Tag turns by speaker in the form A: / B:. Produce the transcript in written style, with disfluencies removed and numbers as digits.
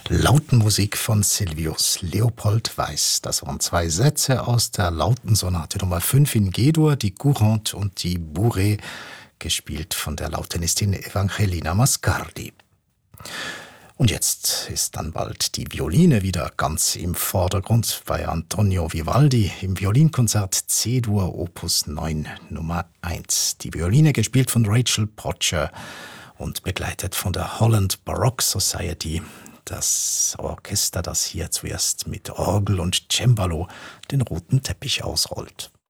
A: Lautenmusik von Silvius Leopold Weiß. Das waren zwei Sätze aus der Lautensonate Nummer 5 in G-Dur, die Courante und die Bourrée, gespielt von der Lautenistin Evangelina Mascardi. Und jetzt ist dann bald die Violine wieder ganz im Vordergrund bei Antonio Vivaldi im Violinkonzert C-Dur Opus 9 Nummer 1. Die Violine gespielt von Rachel Potcher und begleitet von der Holland Baroque Society. Das Orchester, das hier zuerst mit Orgel und Cembalo den roten Teppich ausrollt.